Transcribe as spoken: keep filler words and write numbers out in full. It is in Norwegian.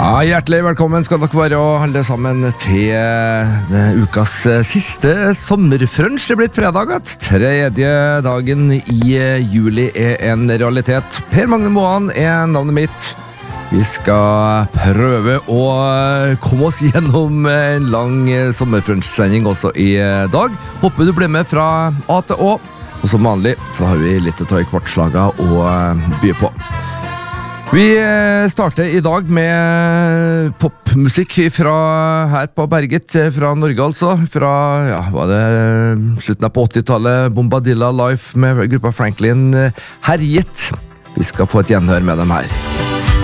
Ja, hjertelig velkommen skal dere være og alle sammen til uh, ukas uh, siste sommerfrunch. Det er blitt fredag at tredje dagen i uh, juli er en realitet. Per Magne Moan er navnet mitt. Vi skal prøve å uh, komme oss gjennom en lang uh, sommerfrunch-sending også i uh, dag. Håper du blir med fra A til Å. Og som vanlig så har vi litt å ta i kvartslaget og uh, by på. Vi starter i dag med popmusikk fra her på Berget, fra Norge altså, fra, ja, var det slutten av på åttitallet, Bombadilla Life med gruppa Franklin herjet. Vi skal få et gjenhør med dem her.